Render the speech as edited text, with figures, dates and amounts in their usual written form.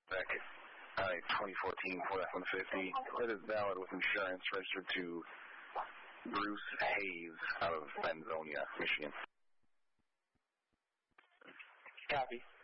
Back at 2014 Ford F-150. It is valid with insurance, registered to Bruce Hayes out of Benzonia, Michigan. Copy.